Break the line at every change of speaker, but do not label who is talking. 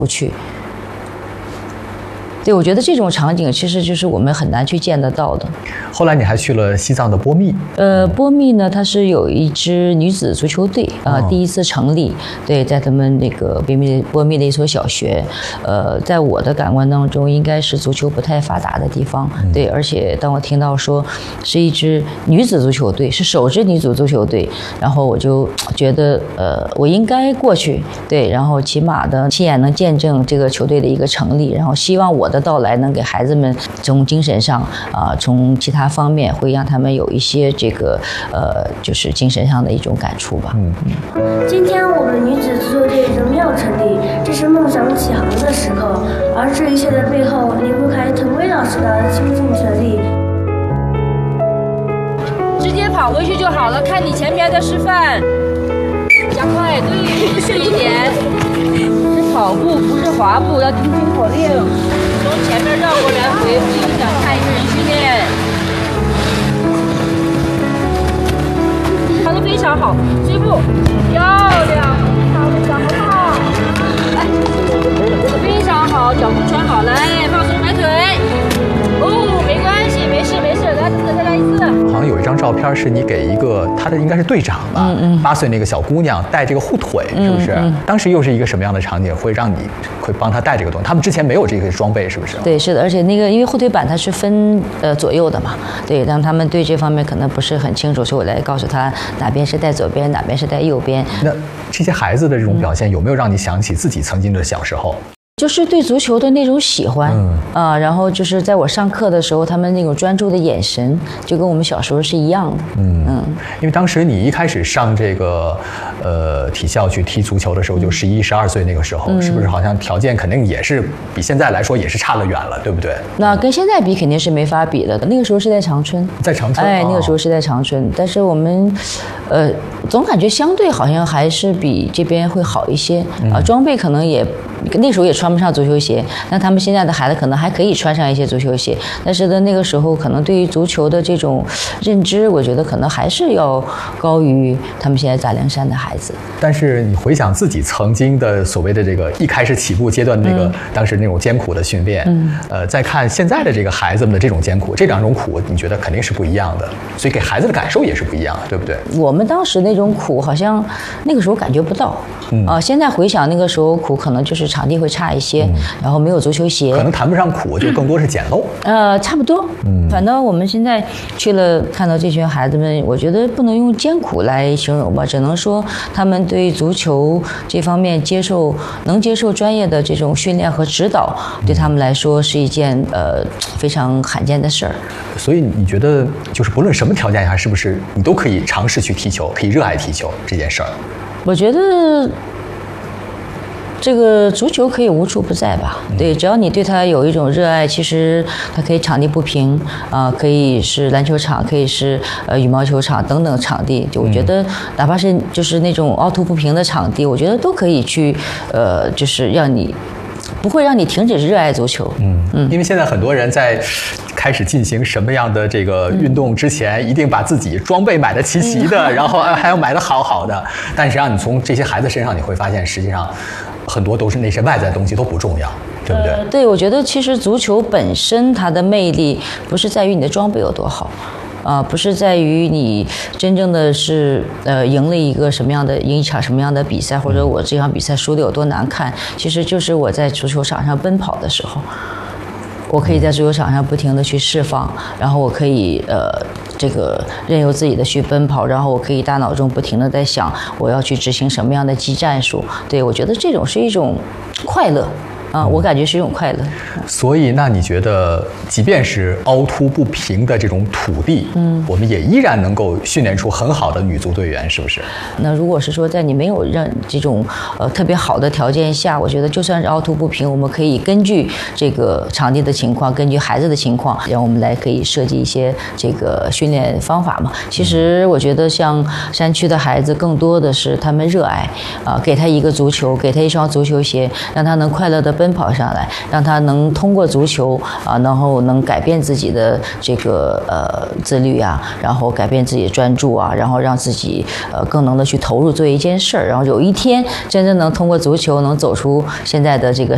不去。对，我觉得这种场景其实就是我们很难去见得到的。
后来你还去了西藏的波密。
波密呢，它是有一支女子足球队第一次成立，对，在他们那个波密的一所小学。在我的感官当中，应该是足球不太发达的地方。对，而且当我听到说是一支女子足球队，是首支女子足球队，然后我就觉得我应该过去，对，然后起码的亲眼能见证这个球队的一个成立，然后希望我的到来能给孩子们从精神上从其他方面会让他们有一些这个就是精神上的一种感触吧。
今天我们女子足球队荣耀成立，这是梦想起航的时刻，而这一切的背后离不开腾辉老师的倾尽全力。
直接跑回去就好了，看你前面的示范，加快，对，顺一点。是跑步，不是滑步，要听清口令。从前面绕过来回，不影响看一个人训练。跑得非常好，追步，漂亮，非常好，来，非常好，脚步穿好，来，放松抬腿。哦，没关系，没事，再来一次。
好像有一张照片是你给一个他的应该是队长吧，8岁那个小姑娘带这个护腿，是不是？当时又是一个什么样的场景，会让你会帮她带这个东西？他们之前没有这个装备，是不是？
对，是的，而且那个因为护腿板它是分左右的嘛，对，让他们对这方面可能不是很清楚，所以我来告诉他哪边是带左边，哪边是带右边。
那这些孩子的这种表现有没有让你想起自己曾经的小时候？
就是对足球的那种喜欢然后就是在我上课的时候，他们那种专注的眼神，就跟我们小时候是一样的。
因为当时你一开始上这个体校去踢足球的时候，就11、12岁那个时候，是不是好像条件肯定也是比现在来说也是差得远了，对不对？
那跟现在比肯定是没法比的。那个时候是在长春，
在长春，
那个时候是在长春，但是我们总感觉相对好像还是比这边会好一些装备可能也那时候也穿不上足球鞋，那他们现在的孩子可能还可以穿上一些足球鞋，但是那个时候可能对于足球的这种认知，我觉得可能还是要高于他们现在大凉山的孩子。
但是你回想自己曾经的所谓的这个一开始起步阶段的那个当时那种艰苦的训练，再看现在的这个孩子们的这种艰苦，这两种苦你觉得肯定是不一样的，所以给孩子的感受也是不一样的，对不对？
我们当时那种苦好像那个时候感觉不到，现在回想那个时候苦，可能就是场地会差一些，然后没有足球鞋，
可能谈不上苦，就更多是简陋。
差不多。反正我们现在去了，看到这群孩子们，我觉得不能用艰苦来形容吧，只能说他们对足球这方面能接受专业的这种训练和指导，对他们来说是一件非常罕见的事儿。
所以你觉得，就是不论什么条件下，是不是你都可以尝试去踢球，可以热爱踢球这件事儿？
我觉得这个足球可以无处不在吧？对，只要你对它有一种热爱，其实它可以场地不平可以是篮球场，可以是羽毛球场等等场地。就我觉得，哪怕是就是那种凹凸不平的场地，我觉得都可以去就是让你不会让你停止热爱足球。
因为现在很多人在开始进行什么样的这个运动之前，一定把自己装备买得齐齐的，然后还要买得好好的。但实际上，你从这些孩子身上你会发现，实际上很多都是那些外在的东西都不重要，对不对？
对，我觉得其实足球本身它的魅力不是在于你的装备有多好。不是在于你真正的是赢了一场什么样的比赛，或者我这场比赛输得有多难看，其实就是我在足球场上奔跑的时候，我可以在足球场上不停地去释放，然后我可以这个任由自己的去奔跑，然后我可以大脑中不停地在想我要去执行什么样的技战术。对，我觉得这种是一种快乐。我感觉是一种快乐。
所以，那你觉得，即便是凹凸不平的这种土地，我们也依然能够训练出很好的女足队员，是不是？
那如果是说在你没有这种特别好的条件下，我觉得就算是凹凸不平，我们可以根据这个场地的情况，根据孩子的情况，让我们来可以设计一些这个训练方法嘛。其实我觉得像山区的孩子，更多的是他们热爱给他一个足球，给他一双足球鞋，让他能快乐的奔跑上来，让他能通过足球然后能改变自己的这个自律然后改变自己的专注然后让自己更能的去投入做一件事儿，然后有一天真正能通过足球能走出现在的这个